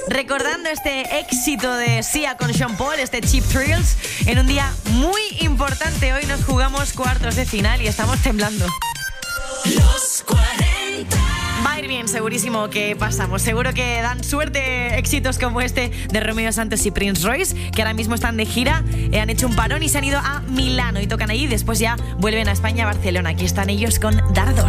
recordando este éxito de Sia con Sean Paul, este Cheap Thrills, en un día muy importante. Hoy nos jugamos cuartos de final y estamos temblando. Los 40. Va a ir bien, segurísimo que pasamos. Seguro que dan suerte éxitos como este de Romeo Santos y Prince Royce, que ahora mismo están de gira, han hecho un parón y se han ido a Milano y tocan allí. Después ya vuelven a España, a Barcelona. Aquí están ellos con Dardos.